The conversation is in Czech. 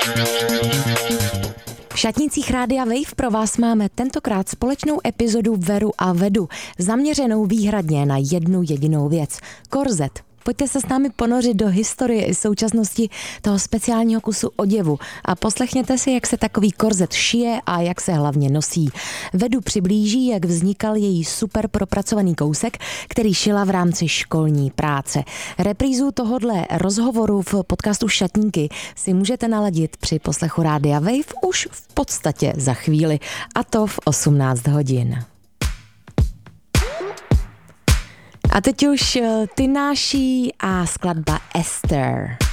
V šatnicích Rádia Wave pro vás máme tentokrát společnou epizodu Veru a Vedu, zaměřenou výhradně na jednu jedinou věc – korzet. Pojďte se s námi ponořit do historie i současnosti toho speciálního kusu oděvu a poslechněte si, jak se takový korzet šije a jak se hlavně nosí. Vedu přiblíží, jak vznikal její super propracovaný kousek, který šila v rámci školní práce. Reprízu tohodle rozhovoru v podcastu Šatníky si můžete naladit při poslechu Rádia Wave už v podstatě za chvíli, a to v 18 hodin. A teď už Ty náší a skladba Esther.